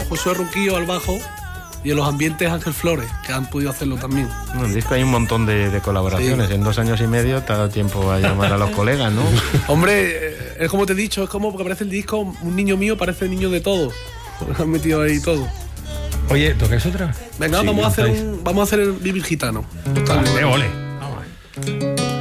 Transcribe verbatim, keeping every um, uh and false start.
Josué Ruquillo al bajo y en los ambientes Ángel Flores, que han podido hacerlo también. En el disco hay un montón de, de colaboraciones. Sí. En dos años y medio te ha dado tiempo a llamar a los colegas, ¿no? Hombre, es como te he dicho, es como porque parece el disco, un niño mío parece el niño de todo. Han metido ahí todo. Oye, ¿tocáis otra? Venga, sí, vamos, a hacer un, vamos a hacer el Vivir Gitano. Totalmente. Ole.